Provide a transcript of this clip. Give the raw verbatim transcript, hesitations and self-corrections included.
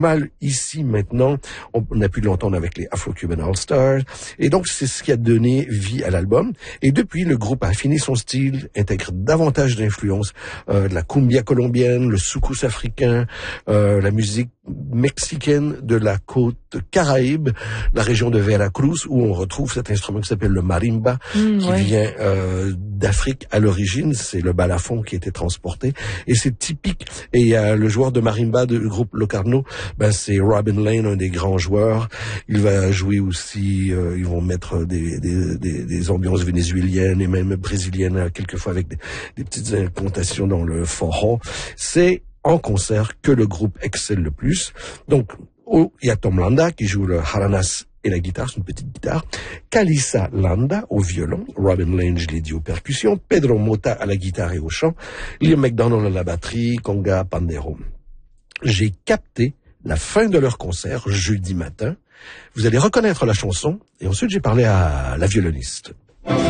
mal ici maintenant, on, on a pu l'entendre avec les Afro-Cuban All-Stars, et donc c'est ce qui a donné vie à l'album. Et depuis, le groupe a affiné son style, intègre davantage d'influences euh, de la cumbia colombienne, le soukous africain, euh, la musique mexicaine de la côte Caraïbe, la région de Veracruz, où on retrouve cet instrument qui s'appelle le marimba, mmh, qui ouais. vient euh, d'Afrique à l'origine. C'est le balafon qui était transporté, et c'est typique. Et il y a le joueur de marimba du groupe Locarno, ben c'est Robin Lane, un des grands joueurs. Il va jouer aussi, euh, ils vont mettre des, des, des, des ambiances vénézuéliennes et même brésiliennes, quelquefois avec des, des petites incantations dans le forró. C'est en concert que le groupe excelle le plus. Donc, oh, il y a Tom Landa qui joue le haranas et la guitare, c'est une petite guitare. Kalissa Landa au violon, Robin Lane, je l'ai dit, aux percussions, Pedro Mota à la guitare et au chant, Liam McDonald à la batterie, Conga Pandero. J'ai capté la fin de leur concert jeudi matin. Vous allez reconnaître la chanson et ensuite j'ai parlé à la violoniste.